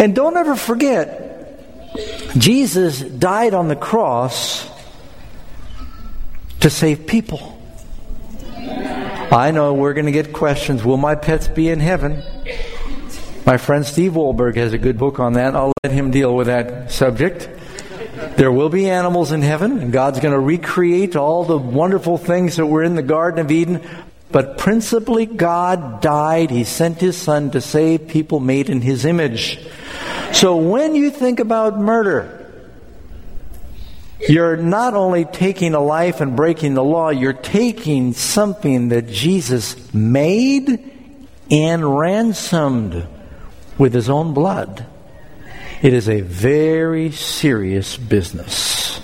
And don't ever forget, Jesus died on the cross to save people. I know we're going to get questions. Will my pets be in heaven? My friend Steve Wohlberg has a good book on that. I'll let him deal with that subject. There will be animals in heaven, and God's going to recreate all the wonderful things that were in the Garden of Eden. But principally, God died. He sent His Son to save people made in His image. So when you think about murder, you're not only taking a life and breaking the law, you're taking something that Jesus made and ransomed with His own blood. It is a very serious business.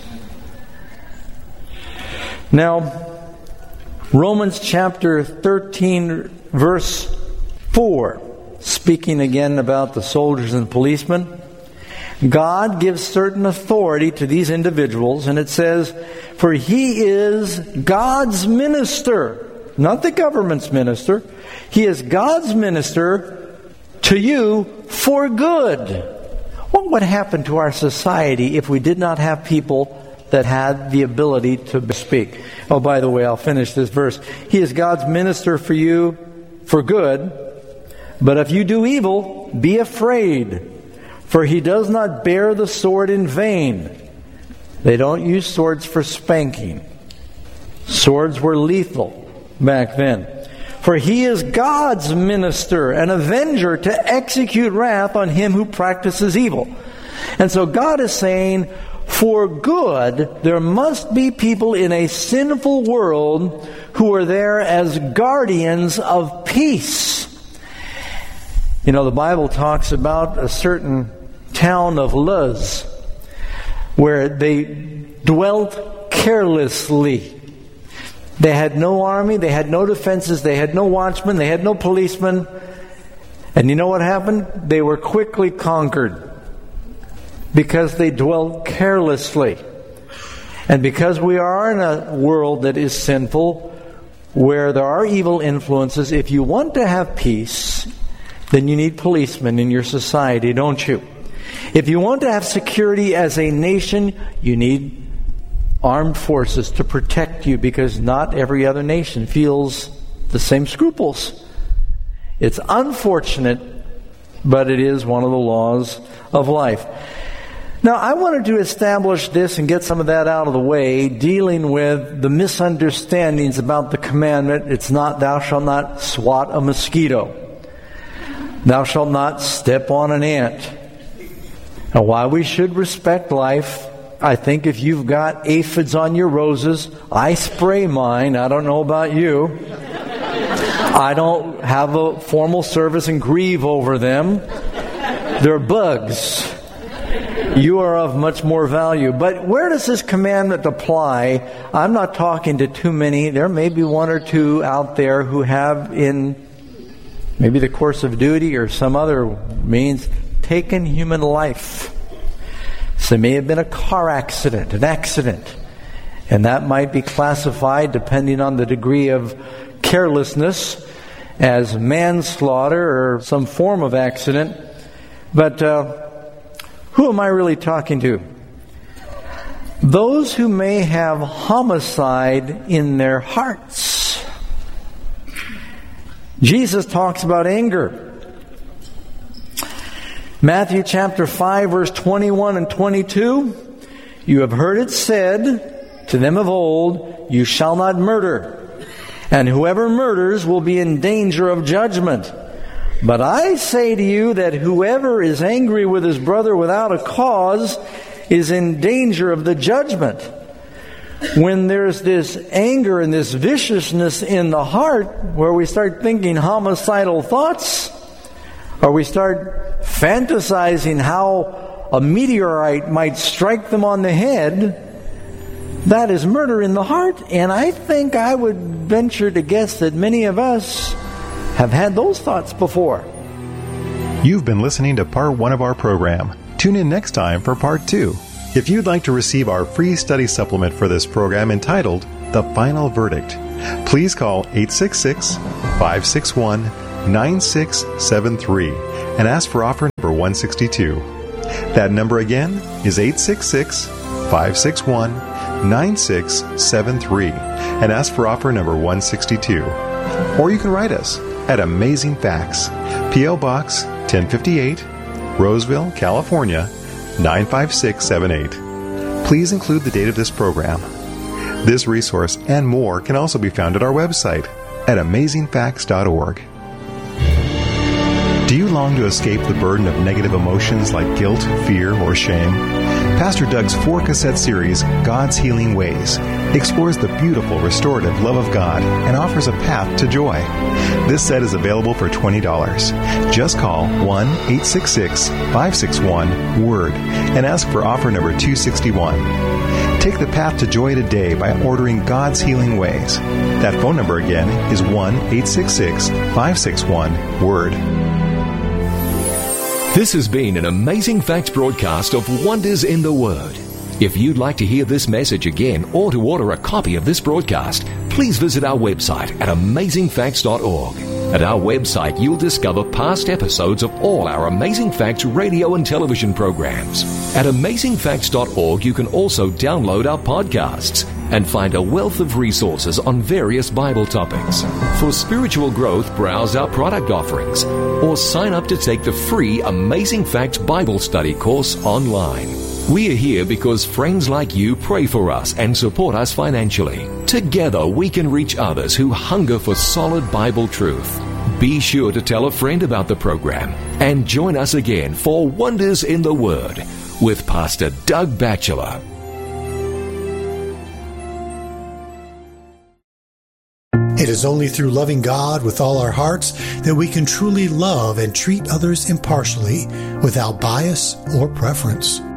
Now, Romans chapter 13, verse 4, speaking again about the soldiers and policemen. God gives certain authority to these individuals, and it says, for He is God's minister, not the government's minister. He is God's minister to you for good. What would happen to our society if we did not have people that had the ability to speak? Oh, by the way, I'll finish this verse. He is God's minister for you for good, but if you do evil, be afraid. For He does not bear the sword in vain. They don't use swords for spanking. Swords were lethal back then. For He is God's minister, an avenger to execute wrath on him who practices evil. And so God is saying, for good, there must be people in a sinful world who are there as guardians of peace. You know, the Bible talks about a certain town of Luz, where they dwelt carelessly. They had no army, they had no defenses, they had no watchmen, they had no policemen. And you know what happened? They were quickly conquered because they dwelt carelessly. And because we are in a world that is sinful, where there are evil influences, if you want to have peace, then you need policemen in your society, don't you? If you want to have security as a nation, you need armed forces to protect you, because not every other nation feels the same scruples. It's unfortunate, but it is one of the laws of life. Now, I wanted to establish this and get some of that out of the way, dealing with the misunderstandings about the commandment. It's not, thou shalt not swat a mosquito. Thou shalt not step on an ant. Now, while we should respect life, I think if you've got aphids on your roses, I spray mine. I don't know about you. I don't have a formal service and grieve over them. They're bugs. You are of much more value. But where does this commandment apply? I'm not talking to too many. There may be one or two out there who have, in maybe the course of duty or some other means, taken human life. So it may have been a car accident, an accident. And that might be classified, depending on the degree of carelessness, as manslaughter or some form of accident. But who am I really talking to? Those who may have homicide in their hearts. Jesus talks about anger. Matthew chapter 5, verse 21 and 22. You have heard it said to them of old, you shall not murder, and whoever murders will be in danger of judgment. But I say to you that whoever is angry with his brother without a cause is in danger of the judgment. When there's this anger and this viciousness in the heart, where we start thinking homicidal thoughts, or we start fantasizing how a meteorite might strike them on the head, that is murder in the heart. And I think I would venture to guess that many of us have had those thoughts before. You've been listening to part 1 of our program. Tune in next time for part 2. If you'd like to receive our free study supplement for this program entitled The Final Verdict, please call 866-561-9673 and ask for offer number 162. That number again is 866-561-9673 and ask for offer number 162. Or you can write us at Amazing Facts, P.O. Box 1058, Roseville, California, 95678. Please include the date of this program. This resource and more can also be found at our website at amazingfacts.org. Do you long to escape the burden of negative emotions like guilt, fear, or shame? Pastor Doug's 4-cassette series, God's Healing Ways, explores the beautiful, restorative love of God and offers a path to joy. This set is available for $20. Just call 1-866-561-WORD and ask for offer number 261. Take the path to joy today by ordering God's Healing Ways. That phone number again is 1-866-561-WORD. This has been an Amazing Facts broadcast of Wonders in the Word. If you'd like to hear this message again or to order a copy of this broadcast, please visit our website at amazingfacts.org. At our website, you'll discover past episodes of all our Amazing Facts radio and television programs. At amazingfacts.org, you can also download our podcasts and find a wealth of resources on various Bible topics. For spiritual growth, browse our product offerings or sign up to take the free Amazing Facts Bible Study course online. We are here because friends like you pray for us and support us financially. Together, we can reach others who hunger for solid Bible truth. Be sure to tell a friend about the program and join us again for Wonders in the Word with Pastor Doug Batchelor. It is only through loving God with all our hearts that we can truly love and treat others impartially without bias or preference.